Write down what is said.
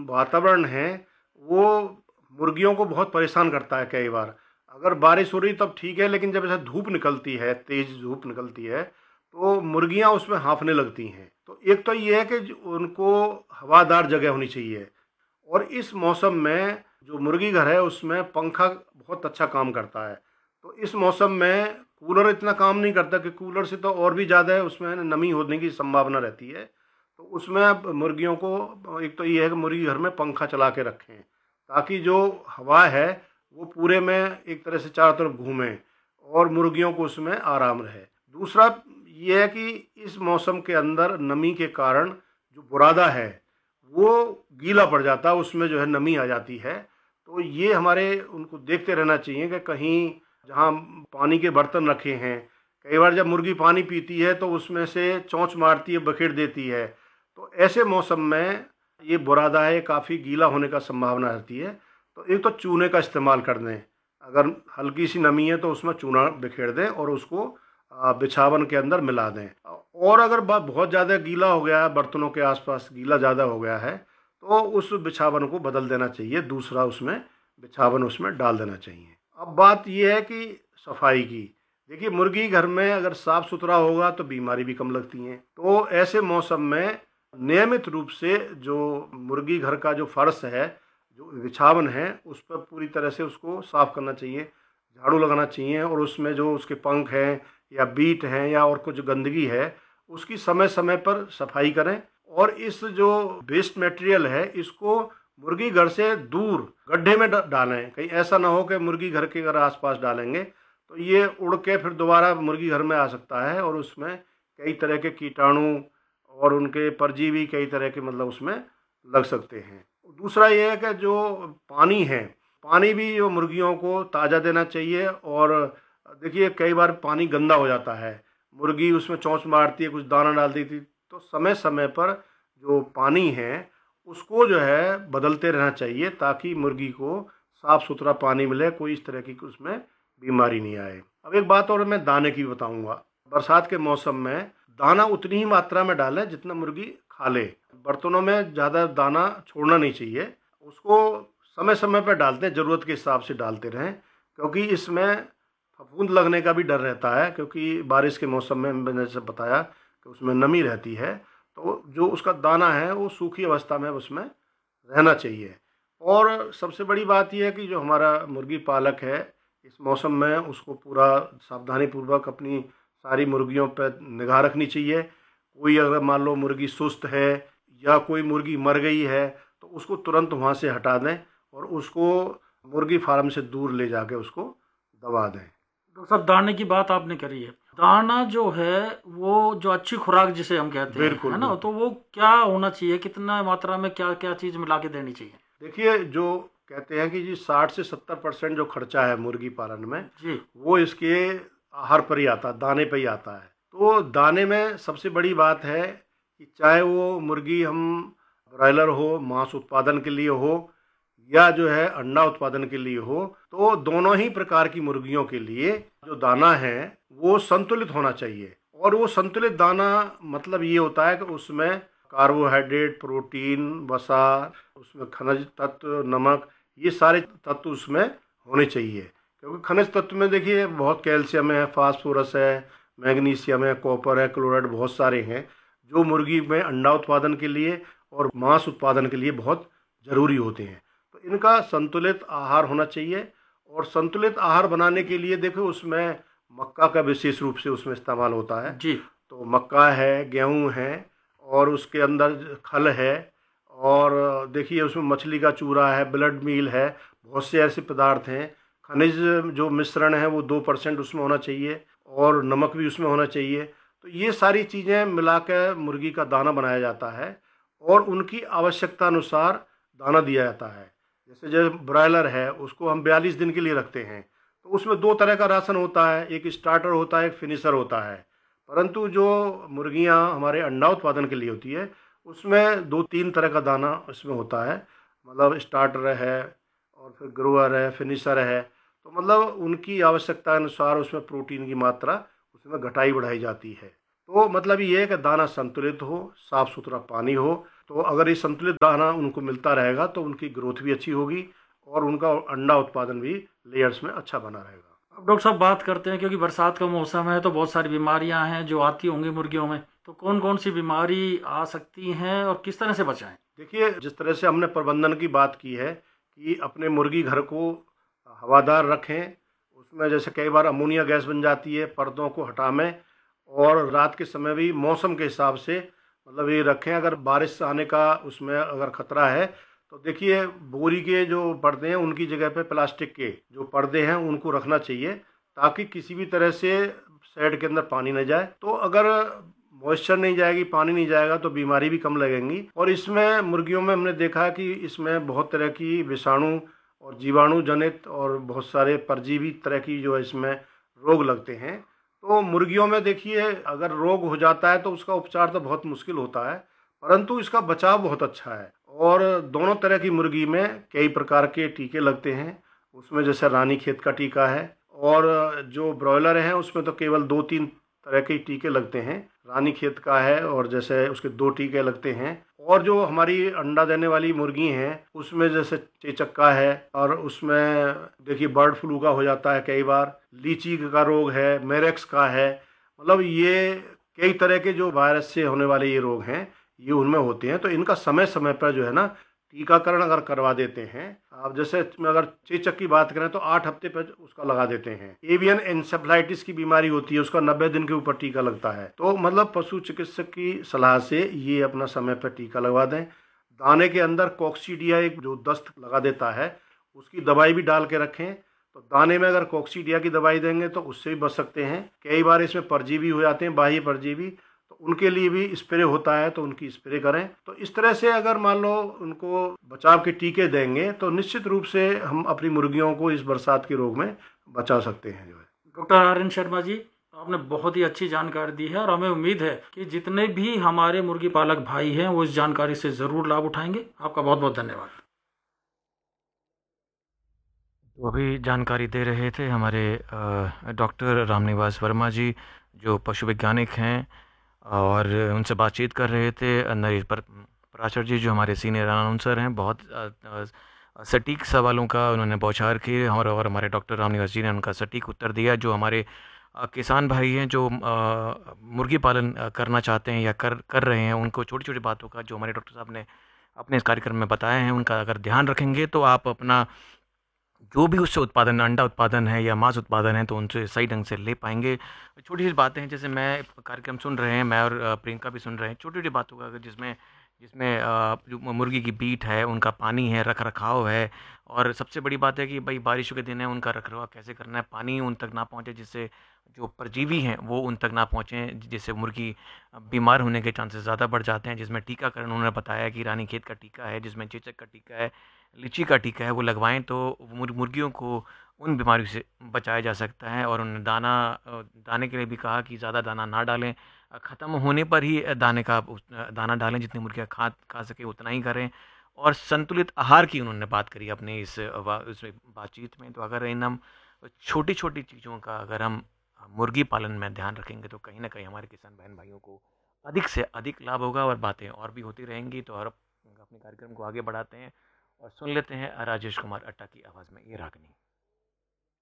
वातावरण है वो मुर्गियों को बहुत परेशान करता है कई बार। अगर बारिश हो रही तब ठीक है, लेकिन जब ऐसे धूप निकलती है, तेज़ धूप निकलती है, तो मुर्गियां उसमें हाँफने लगती हैं। तो एक तो ये है कि उनको हवादार जगह होनी चाहिए, और इस मौसम में जो मुर्गी घर है उसमें पंखा बहुत अच्छा काम करता है। तो इस मौसम में कूलर इतना काम नहीं करता, कि कूलर से तो और भी ज़्यादा है, उसमें नमी होने की संभावना रहती है। तो उसमें अब मुर्गियों को एक तो ये है कि मुर्गी घर में पंखा चला के रखें, ताकि जो हवा है वो पूरे में एक तरह से चारों तरफ घूमे और मुर्गियों को उसमें आराम रहे। दूसरा ये है कि इस मौसम के अंदर नमी के कारण जो बुरादा है वो गीला पड़ जाता है, उसमें जो है नमी आ जाती है। तो ये हमारे उनको देखते रहना चाहिए कि कहीं जहाँ पानी के बर्तन रखे हैं, कई बार जब मुर्गी पानी पीती है तो उसमें से चोंच मारती है, बखेर देती है। तो ऐसे मौसम में ये बुरादा है, काफ़ी गीला होने का संभावना रहती है। तो एक तो चूने का इस्तेमाल कर दें, अगर हल्की सी नमी है तो उसमें चूना बिखेर दें और उसको बिछावन के अंदर मिला दें। और अगर बहुत ज़्यादा गीला हो गया है, बर्तनों के आसपास गीला ज़्यादा हो गया है, तो उस बिछावन को बदल देना चाहिए, दूसरा उसमें बिछावन उसमें डाल देना चाहिए। अब बात यह है कि सफाई की। देखिए, मुर्गी घर में अगर साफ़ सुथरा होगा तो बीमारी भी कम लगती हैं। तो ऐसे मौसम में नियमित रूप से जो मुर्गी घर का जो फर्श है, जो बिछावन है, उस पर पूरी तरह से उसको साफ़ करना चाहिए, झाड़ू लगाना चाहिए, और उसमें जो उसके पंख हैं या बीट हैं या और कुछ गंदगी है उसकी समय समय पर सफाई करें। और इस जो वेस्ट मटेरियल है इसको मुर्गी घर से दूर गड्ढे में डालें। कहीं ऐसा ना हो कि मुर्गी घर के अगर आसपास डालेंगे तो ये उड़ के फिर दोबारा मुर्गी घर में आ सकता है, और उसमें कई तरह के कीटाणु और उनके परजीवी कई तरह के मतलब उसमें लग सकते हैं। दूसरा ये है कि जो पानी है, पानी भी जो मुर्गियों को ताज़ा देना चाहिए। और देखिए, कई बार पानी गंदा हो जाता है, मुर्गी उसमें चोंच मारती है, कुछ दाना डाल देती है, तो समय समय पर जो पानी है उसको जो है बदलते रहना चाहिए, ताकि मुर्गी को साफ़ सुथरा पानी मिले, कोई इस तरह की उसमें बीमारी नहीं आए। अब एक बात और मैं दाने की बताऊंगा। बरसात के मौसम में दाना उतनी ही मात्रा में डालें जितना मुर्गी खा ले। बर्तनों में ज़्यादा दाना छोड़ना नहीं चाहिए, उसको समय समय पर डालते हैं, ज़रूरत के हिसाब से डालते रहें, क्योंकि इसमें फफूंद लगने का भी डर रहता है, क्योंकि बारिश के मौसम में मैंने जैसे बताया कि उसमें नमी रहती है, तो जो उसका दाना है वो सूखी अवस्था में उसमें रहना चाहिए। और सबसे बड़ी बात यह है कि जो हमारा मुर्गी पालक है, इस मौसम में उसको पूरा सावधानी पूर्वक अपनी सारी मुर्गियों पर निगाह रखनी चाहिए। कोई अगर मान लो मुर्गी सुस्त है या कोई मुर्गी मर गई है तो उसको तुरंत वहाँ से हटा दें और उसको मुर्गी फार्म से दूर ले जाके उसको दबा दें। डॉक्टर साहब, दाने की बात आपने करी है। दाना जो है वो जो अच्छी खुराक जिसे हम कहते हैं, बिल्कुल है ना, बिल्कुल। तो वो क्या होना चाहिए, कितना मात्रा में क्या क्या चीज़ मिला के देनी चाहिए? देखिए, जो कहते हैं कि जी 60 से 70% जो खर्चा है मुर्गी पालन में, जी। वो इसके आहार पर ही आता है, दाने पर ही आता है। तो दाने में सबसे बड़ी बात है कि चाहे वो मुर्गी हम ब्रॉयलर हो, मांस उत्पादन के लिए हो, या जो है अंडा उत्पादन के लिए हो, तो दोनों ही प्रकार की मुर्गियों के लिए जो दाना है वो संतुलित होना चाहिए। और वो संतुलित दाना मतलब ये होता है कि उसमें कार्बोहाइड्रेट, प्रोटीन, वसा, उसमें खनिज तत्व, नमक, ये सारे तत्व उसमें होने चाहिए। क्योंकि खनिज तत्व में देखिए बहुत कैल्शियम है, फास्फोरस है, मैग्नीशियम है, कॉपर है, क्लोराइड, बहुत सारे हैं जो मुर्गी में अंडा उत्पादन के लिए और मांस उत्पादन के लिए बहुत ज़रूरी होते हैं। तो इनका संतुलित आहार होना चाहिए। और संतुलित आहार बनाने के लिए देखो उसमें मक्का का विशेष रूप से उसमें इस्तेमाल होता है। जी। तो मक्का है, गेहूँ है, और उसके अंदर खल है, और देखिए उसमें मछली का चूरा है, ब्लड मील है, बहुत से ऐसे पदार्थ हैं। खनिज जो मिश्रण है वो 2% उसमें होना चाहिए, और नमक भी उसमें होना चाहिए। तो ये सारी चीज़ें मिलाकर मुर्गी का दाना बनाया जाता है, और उनकी आवश्यकता अनुसार दाना दिया जाता है। जैसे जो ब्रॉयलर है उसको हम 42 दिन के लिए रखते हैं, तो उसमें दो तरह का राशन होता है, एक स्टार्टर होता है, एक फिनिशर होता है। परंतु जो मुर्गियां हमारे अंडा उत्पादन के लिए होती है उसमें 2-3 तरह का दाना उसमें होता है। मतलब स्टार्टर है, और फिर ग्रोअर है, फिनिशर है। तो मतलब उनकी आवश्यकता अनुसार उसमें प्रोटीन की मात्रा उसमें घटाई बढ़ाई जाती है। तो मतलब ये है कि दाना संतुलित हो, साफ सुथरा पानी हो। तो अगर ये संतुलित दाना उनको मिलता रहेगा तो उनकी ग्रोथ भी अच्छी होगी और उनका अंडा उत्पादन भी लेयर्स में अच्छा बना रहेगा। अब डॉक्टर साहब बात करते हैं, क्योंकि बरसात का मौसम है तो बहुत सारी बीमारियां हैं जो आती होंगी मुर्गियों में, तो कौन कौन सी बीमारी आ सकती हैं और किस तरह से बचाएं? देखिए, जिस तरह से हमने प्रबंधन की बात की है कि अपने मुर्गी घर को हवादार रखें, उसमें जैसे कई बार अमोनिया गैस बन जाती है, पर्दों को हटावें और रात के समय भी मौसम के हिसाब से मतलब ये रखें। अगर बारिश आने का उसमें अगर खतरा है तो देखिए, बोरी के जो पर्दे हैं उनकी जगह पे प्लास्टिक के जो पर्दे हैं उनको रखना चाहिए, ताकि किसी भी तरह से शेड के अंदर पानी न जाए। तो अगर मॉइस्चर नहीं जाएगी, पानी नहीं जाएगा, तो बीमारी भी कम लगेंगी। और इसमें मुर्गियों में हमने देखा है कि इसमें बहुत तरह की विषाणु और जीवाणु जनित और बहुत सारे परजीवी तरह की जो है इसमें रोग लगते हैं। तो मुर्गियों में देखिए, अगर रोग हो जाता है तो उसका उपचार तो बहुत मुश्किल होता है, परंतु इसका बचाव बहुत अच्छा है। और दोनों तरह की मुर्गी में कई प्रकार के टीके लगते हैं। उसमें जैसे रानीखेत का टीका है, और जो ब्रॉयलर हैं उसमें तो केवल 2-3 तरह के टीके लगते हैं। रानीखेत का है और जैसे उसके 2 टीके लगते हैं। और जो हमारी अंडा देने वाली मुर्गी हैं उसमें जैसे चेचक का है, और उसमें देखिए बर्ड फ्लू का हो जाता है कई बार, लीची का रोग है, मेरेक्स का है। मतलब ये कई तरह के जो वायरस से होने वाले ये रोग हैं, ये उनमें होते हैं। तो इनका समय समय पर जो है ना टीकाकरण अगर करवा देते हैं, आप जैसे इसमें अगर चेचक की बात करें तो 8 हफ्ते पर उसका लगा देते हैं। एवियन एन्सेफलाइटिस की बीमारी होती है, उसका 90 दिन के ऊपर टीका लगता है। तो मतलब पशु चिकित्सक की सलाह से ये अपना समय पर टीका लगवा दें। दाने के अंदर कॉक्सीडिया एक जो दस्त लगा देता है, उसकी दवाई भी डाल के रखें। तो दाने में अगर कॉक्सीडिया की दवाई देंगे तो उससे भी बच सकते हैं। कई बार इसमें परजीवी हो जाते हैं, बाह्य परजीवी, तो उनके लिए भी स्प्रे होता है, तो उनकी स्प्रे करें। तो इस तरह से अगर मान लो उनको बचाव के टीके देंगे तो निश्चित रूप से हम अपनी मुर्गियों को इस बरसात के रोग में बचा सकते हैं जो है। Doctor R N Sharma ji, आपने बहुत ही अच्छी जानकारी दी है और हमें उम्मीद है कि जितने भी हमारे मुर्गी पालक भाई हैं वो इस जानकारी से ज़रूर लाभ उठाएंगे। आपका बहुत बहुत धन्यवाद। तो अभी जानकारी दे रहे थे हमारे डॉक्टर रामनिवास वर्मा जी, जो पशु वैज्ञानिक हैं, और उनसे बातचीत कर रहे थे नरेश पराशर जी, जो हमारे सीनियर अनाउंसर हैं। बहुत सटीक सवालों का उन्होंने बौछार की, और हमारे डॉक्टर रामनिवास जी ने उनका सटीक उत्तर दिया। जो हमारे किसान भाई हैं जो मुर्गी पालन करना चाहते हैं या कर रहे हैं, उनको छोटी छोटी बातों का जो हमारे डॉक्टर साहब ने अपने इस कार्यक्रम में बताए हैं, उनका अगर ध्यान रखेंगे तो आप अपना जो भी उससे उत्पादन, अंडा उत्पादन है या मांस उत्पादन है, तो उनसे सही ढंग से ले पाएंगे। छोटी सी बातें हैं, जैसे मैं कार्यक्रम सुन रहे हैं, मैं और प्रियंका भी सुन रहे हैं, छोटी छोटी बातों का अगर जिसमें जिसमें जो मुर्गी की बीट है, उनका पानी है, रख रखाव है, और सबसे बड़ी बात है कि भाई बारिशों के दिन है, उनका रख रखाव कैसे करना है, पानी उन तक ना पहुँचे जिससे जो परजीवी हैं वो उन तक ना पहुँचें, जिससे मुर्गी बीमार होने के चांसेस ज़्यादा बढ़ जाते हैं। जिसमें टीकाकरण उन्होंने बताया कि रानीखेत का टीका है, जिसमें चेचक का टीका है, लीची का टीका है, वो लगवाएं तो मुर्गियों को उन बीमारियों से बचाया जा सकता है। और उन्होंने दाने के लिए भी कहा कि ज़्यादा दाना ना डालें, ख़त्म होने पर ही दाना डालें, जितनी मुर्गियाँ खा सके उतना ही करें। और संतुलित आहार की उन्होंने बात करी अपने इस बातचीत में। तो अगर इन हम छोटी छोटी चीज़ों का अगर हम मुर्गी पालन में ध्यान रखेंगे तो कहीं ना कहीं हमारे किसान बहन भाइयों को अधिक से अधिक लाभ होगा, और बातें और भी होती रहेंगी। तो और अपने कार्यक्रम को आगे बढ़ाते हैं और सुन लेते हैं राजेश कुमार अट्टा की आवाज़ में ये रागनी।